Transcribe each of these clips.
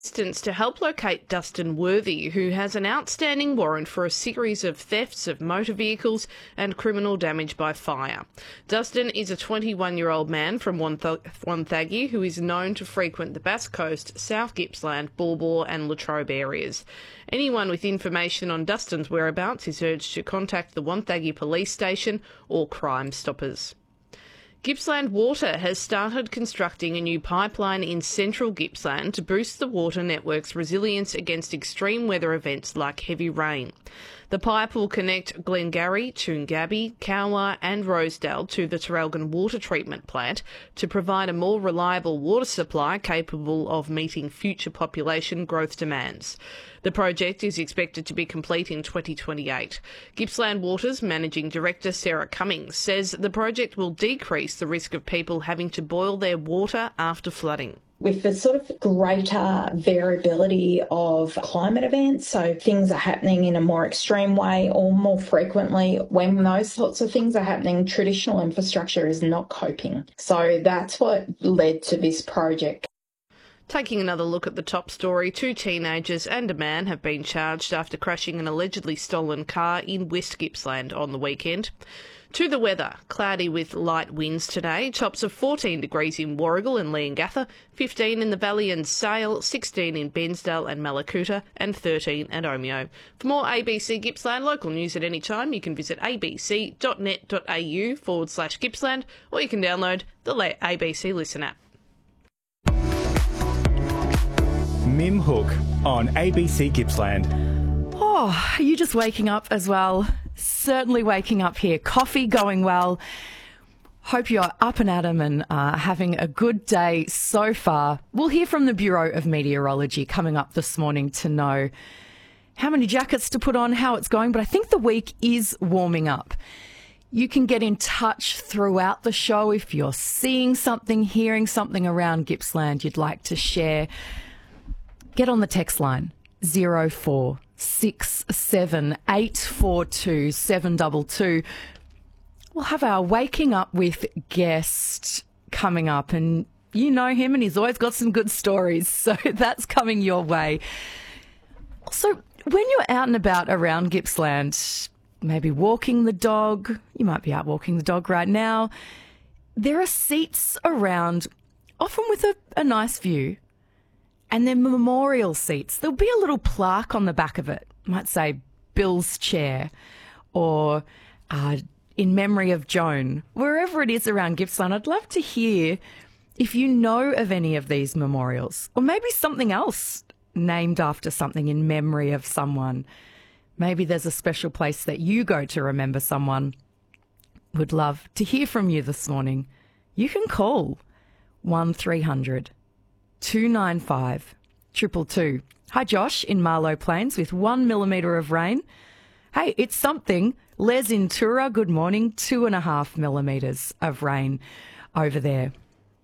Assistance to help locate Dustin Worthy, who has an outstanding warrant for a series of thefts of motor vehicles and criminal damage by fire. Dustin is a 21-year-old man from Wonthaggi who is known to frequent the Bass Coast, South Gippsland, Baw Baw and Latrobe areas. Anyone with information on Dustin's whereabouts is urged to contact the Wonthaggi Police Station or Crime Stoppers. Gippsland Water has started constructing a new pipeline in central Gippsland to boost the water network's resilience against extreme weather events like heavy rain. The pipe will connect Glengarry, Toongabbie, Cowwa and Rosedale to the Traralgon Water Treatment Plant to provide a more reliable water supply capable of meeting future population growth demands. The project is expected to be complete in 2028. Gippsland Water's Managing Director Sarah Cummings says the project will decrease the risk of people having to boil their water after flooding. With the sort of greater variability of climate events, so things are happening in a more extreme way or more frequently, when those sorts of things are happening, traditional infrastructure is not coping. So that's what led to this project. Taking another look at the top story, 2 teenagers and a man have been charged after crashing an allegedly stolen car in West Gippsland on the weekend. To the weather, cloudy with light winds today, tops of 14 degrees in Warragul and Leongatha, 15 in the Valley and Sale, 16 in Bensdale and Malakuta, and 13 at Omeo. For more ABC Gippsland local news at any time, you can visit abc.net.au/Gippsland, or you can download the ABC Listen app. Mim Hook on ABC Gippsland. Oh, are you just waking up as well? Certainly waking up here. Coffee going well. Hope you're up and at 'em and having a good day so far. We'll hear from the Bureau of Meteorology coming up this morning to know how many jackets to put on, how it's going, but I think the week is warming up. You can get in touch throughout the show if you're seeing something, hearing something around Gippsland you'd like to share. Get on the text line 0467 842 722. We'll have our Waking Up with guest coming up, and you know him and he's always got some good stories, so that's coming your way. Also, when you're out and about around Gippsland, maybe walking the dog, you might be out walking the dog right now, there are seats around, often with a nice view. And they're memorial seats. There'll be a little plaque on the back of it. It might say Bill's chair or in memory of Joan. Wherever it is around Gippsland, I'd love to hear if you know of any of these memorials, or maybe something else named after something in memory of someone. Maybe there's a special place that you go to remember someone. Would love to hear from you this morning. You can call 1300 295 222. Hi, Josh in Marlow Plains with 1 millimetre of rain. Hey, it's something. Les in Tura, good morning. 2.5 millimetres of rain over there.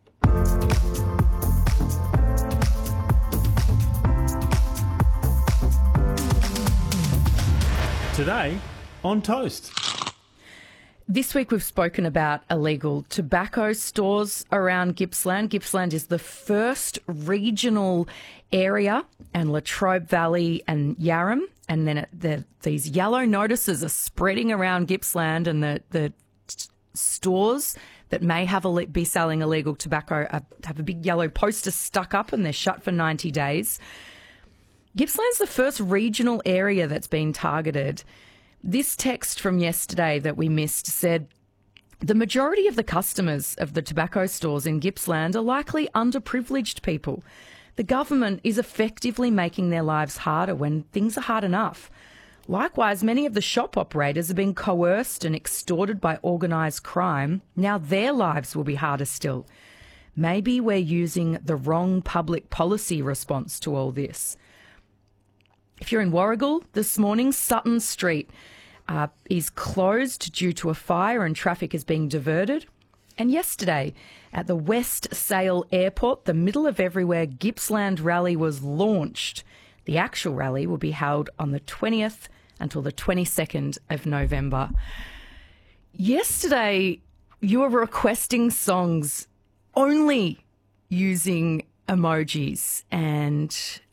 Today on Toast. This week we've spoken about illegal tobacco stores around Gippsland. Gippsland is the first regional area, and Latrobe Valley and Yarram, and then these yellow notices are spreading around Gippsland, and the stores that may be selling illegal tobacco have a big yellow poster stuck up and they're shut for 90 days. Gippsland's the first regional area that's been targeted. This text from yesterday that we missed said, the majority of the customers of the tobacco stores in Gippsland are likely underprivileged people. The government is effectively making their lives harder when things are hard enough. Likewise, many of the shop operators have been coerced and extorted by organised crime. Now their lives will be harder still. Maybe we're using the wrong public policy response to all this. If you're in Warragul this morning, Sutton Street is closed due to a fire and traffic is being diverted. And yesterday at the West Sale Airport, the Middle of Everywhere Gippsland Rally was launched. The actual rally will be held on the 20th until the 22nd of November. Yesterday, you were requesting songs only using emojis, and